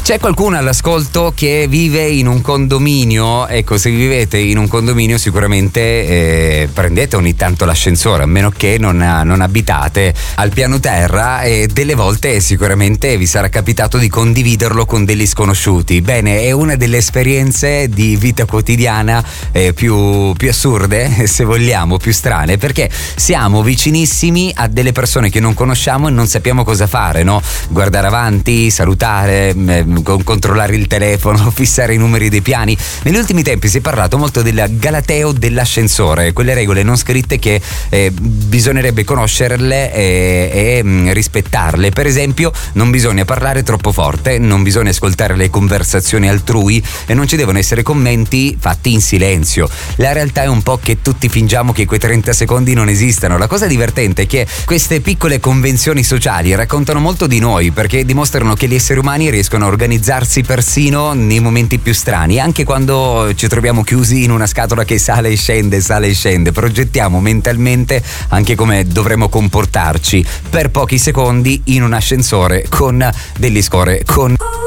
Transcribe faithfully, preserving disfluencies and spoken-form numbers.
C'è qualcuno all'ascolto che vive in un condominio? Ecco, se vivete in un condominio sicuramente eh, prendete ogni tanto l'ascensore, a meno che non, non abitate al piano terra, e delle volte sicuramente vi sarà capitato di condividerlo con degli sconosciuti. Bene, è una delle esperienze di vita quotidiana eh, più, più assurde, se vogliamo, più strane, perché siamo vicinissimi a delle persone che non conosciamo e non sappiamo cosa fare, no? Guardare avanti, salutare, eh, controllare il telefono, fissare i numeri dei piani. Negli ultimi tempi si è parlato molto del galateo dell'ascensore, quelle regole non scritte che eh, bisognerebbe conoscerle e, e mh, rispettarle. Per esempio, non bisogna parlare troppo forte, non bisogna ascoltare le conversazioni altrui e non ci devono essere commenti fatti in silenzio. La realtà è un po' che tutti fingiamo che quei trenta secondi non esistano. La cosa divertente è che queste piccole convenzioni sociali raccontano molto di noi, perché dimostrano che gli esseri umani riescono a organizzarsi persino nei momenti più strani, anche quando ci troviamo chiusi in una scatola che sale e scende, sale e scende. Progettiamo mentalmente anche come dovremmo comportarci per pochi secondi in un ascensore con degli score, con